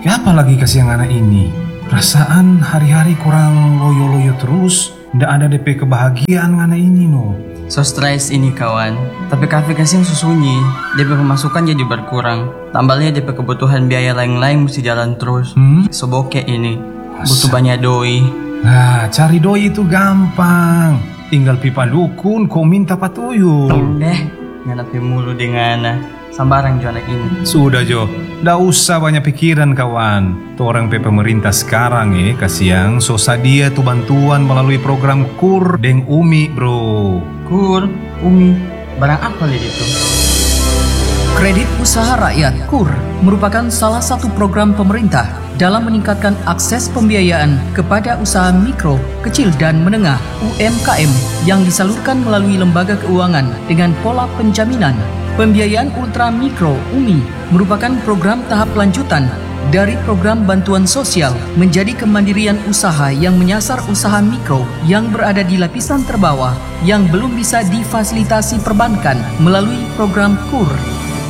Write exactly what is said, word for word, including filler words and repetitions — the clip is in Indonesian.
Kenapa lagi kasihan anak ini? Perasaan hari-hari kurang loyo-loyo terus. Nggak ada D P kebahagiaan anak ini no. So stres ini kawan. Tapi kafe kasih yang susunyi, D P pemasukan jadi berkurang. Tambahnya D P kebutuhan biaya lain-lain mesti jalan terus. Hmm? So bokeh ini, butuh banyak doi. Nah, cari doi itu gampang. Tinggal pipa dukun, kau minta patuyung. Eh, nganapi mulu dengan sambarang jo anak ini. Sudah Jo, nggak usah banyak pikiran kawan. Tuh orang P pemerintah sekarang eh, kasihan sosadia tuh bantuan melalui program KUR Deng Umi bro. KUR, Umi, barang apa lihat itu? Kredit Usaha Rakyat KUR merupakan salah satu program pemerintah dalam meningkatkan akses pembiayaan kepada usaha mikro, kecil dan menengah U M K M yang disalurkan melalui lembaga keuangan dengan pola penjaminan. Pembiayaan Ultra Mikro U M I merupakan program tahap lanjutan dari program bantuan sosial menjadi kemandirian usaha yang menyasar usaha mikro yang berada di lapisan terbawah yang belum bisa difasilitasi perbankan melalui program KUR.